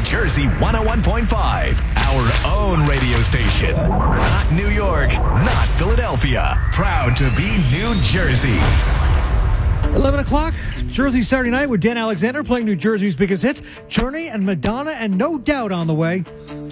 Jersey 101.5, our own radio station. Not New York, not Philadelphia. Proud to be New Jersey. 11 o'clock, Jersey Saturday Night with Dan Alexander playing New Jersey's biggest hits. Journey and Madonna and No Doubt on the way.